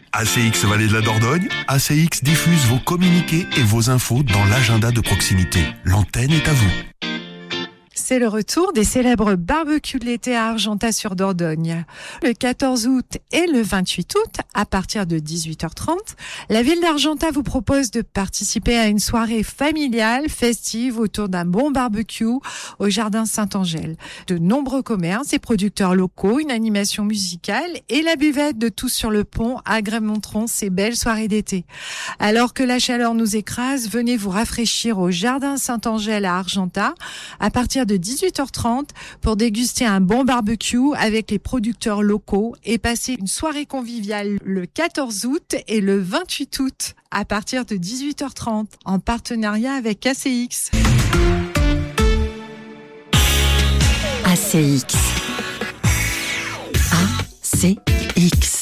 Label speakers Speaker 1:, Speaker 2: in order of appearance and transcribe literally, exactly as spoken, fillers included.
Speaker 1: A C X Vallée de la Dordogne, A C X diffuse vos communiqués et vos infos dans l'agenda de proximité. L'antenne est à vous.
Speaker 2: C'est le retour des célèbres barbecues de l'été à Argentat-sur-Dordogne. Le quatorze août et le vingt-huit août, à partir de dix-huit heures trente, la ville d'Argentat vous propose de participer à une soirée familiale, festive, autour d'un bon barbecue au Jardin Saint-Angèle. De nombreux commerces et producteurs locaux, une animation musicale et la buvette de Tous sur le pont agrémenteront ces belles soirées d'été. Alors que la chaleur nous écrase, venez vous rafraîchir au Jardin Saint-Angèle à Argentat à partir de dix-huit heures trente pour déguster un bon barbecue avec les producteurs locaux et passer une soirée conviviale le quatorze août et le vingt-huit août à partir de dix-huit heures trente en partenariat avec A C X.
Speaker 3: A C X. A C X.